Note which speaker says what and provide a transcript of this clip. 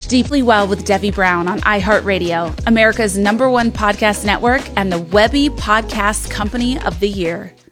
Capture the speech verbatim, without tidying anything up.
Speaker 1: Deeply Well with Debbie Brown on iHeartRadio, America's number one podcast network and the Webby Podcast Company of the Year.